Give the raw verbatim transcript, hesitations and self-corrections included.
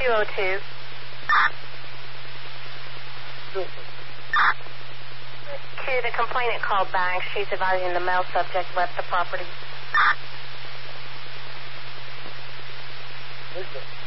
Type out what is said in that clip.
two oh two. To the complainant called back. She's advising the male subject left the property. Where's the...